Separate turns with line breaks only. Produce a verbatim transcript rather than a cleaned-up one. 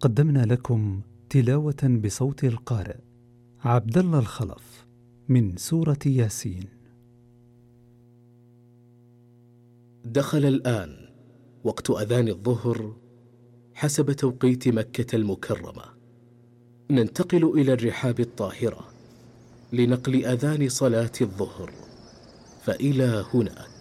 قدمنا لكم تلاوة بصوت القارئ عبد الله الخلف من سورة ياسين.
دخل الآن وقت أذان الظهر حسب توقيت مكة المكرمة. ننتقل إلى الرحاب الطاهرة لنقل أذان صلاة الظهر، فإلى هناك.